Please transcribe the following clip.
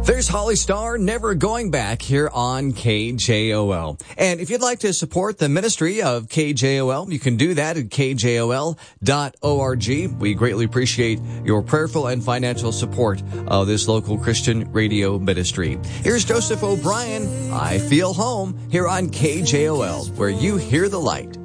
There's Holly Starr, Never Going Back, here on KJOL. And if you'd like to support the ministry of KJOL, you can do that at kjol.org. We greatly appreciate your prayerful and financial support of this local Christian radio ministry. Here's Joseph O'Brien, I Feel Home, here on KJOL, where you hear the light.